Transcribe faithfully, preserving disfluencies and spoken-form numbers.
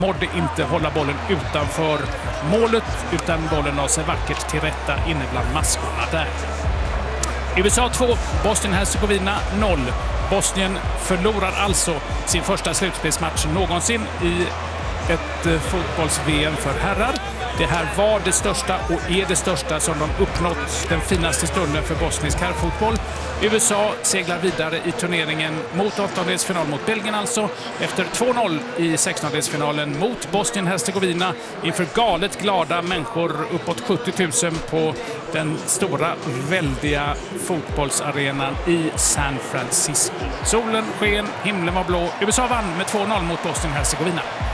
Mådde inte hålla bollen utanför målet, utan bollen la sig vackert till rätta inne bland maskorna där. U S A två, Bosnien-Hercegovina noll. Bosnien förlorar alltså sin första slutspelsmatch någonsin i ett fotbolls-V M för herrar. Det här var det största och är det största som de uppnått den finaste stunden för bosnisk herrfotboll. U S A seglar vidare i turneringen mot åttondelsfinal mot Belgien alltså. Efter två noll i sextondelsfinalen mot Bosnien-Hercegovina inför galet glada människor uppåt sjuttio tusen på den stora, väldiga fotbollsarenan i San Francisco. Solen sken, himlen var blå. U S A vann med två noll mot Bosnien-Hercegovina.